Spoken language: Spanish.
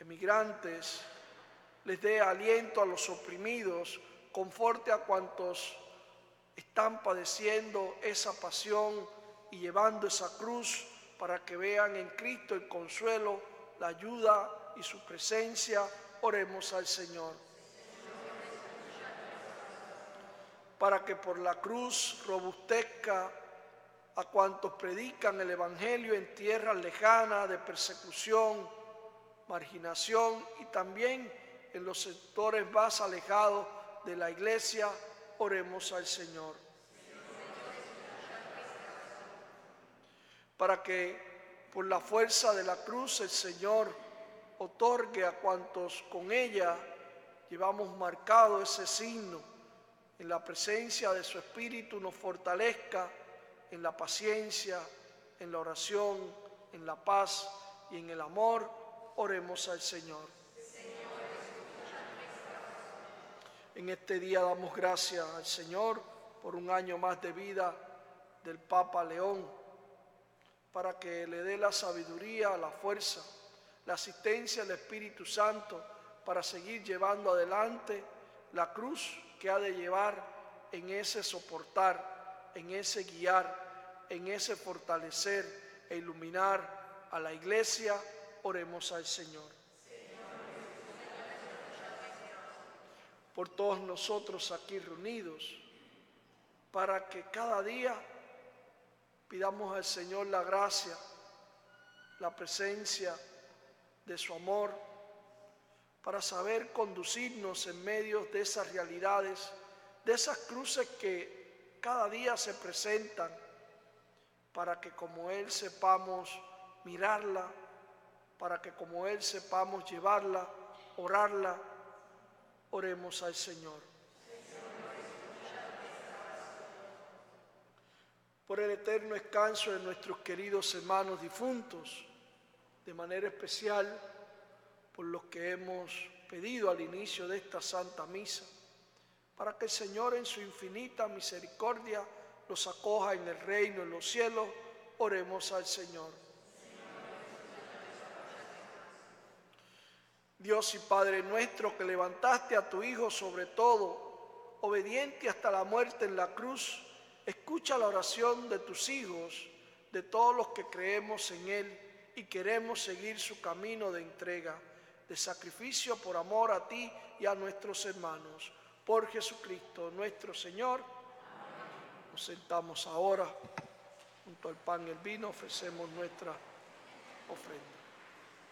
migrantes, les dé aliento a los oprimidos, conforte a cuantos están padeciendo esa pasión y llevando esa cruz para que vean en Cristo el consuelo, la ayuda y su presencia. Oremos al Señor. Para que por la cruz robustezca a cuantos predican el Evangelio en tierras lejanas de persecución, marginación y también en los sectores más alejados de la Iglesia. Oremos al Señor. Para que por la fuerza de la cruz el Señor otorgue a cuantos con ella llevamos marcado ese signo, en la presencia de su Espíritu nos fortalezca en la paciencia, en la oración, en la paz y en el amor. Oremos al Señor. En este día damos gracias al Señor por un año más de vida del Papa León, para que le dé la sabiduría, la fuerza, la asistencia del Espíritu Santo para seguir llevando adelante la cruz que ha de llevar en ese soportar, en ese guiar, en ese fortalecer e iluminar a la Iglesia. Oremos al Señor. Por todos nosotros aquí reunidos, para que cada día pidamos al Señor la gracia, la presencia de su amor, para saber conducirnos en medio de esas realidades, de esas cruces que cada día se presentan, para que como Él sepamos mirarla, para que como Él sepamos llevarla, orarla. Oremos al Señor. Por el eterno descanso de nuestros queridos hermanos difuntos, de manera especial por los que hemos pedido al inicio de esta Santa Misa, para que el Señor en su infinita misericordia los acoja en el reino, en los cielos. Oremos al Señor. Dios y Padre nuestro, que levantaste a tu Hijo sobre todo, obediente hasta la muerte en la cruz, escucha la oración de tus hijos, de todos los que creemos en Él y queremos seguir su camino de entrega, de sacrificio por amor a ti y a nuestros hermanos. Por Jesucristo nuestro Señor. Amén. Nos sentamos ahora junto al pan y el vino, ofrecemos nuestra ofrenda.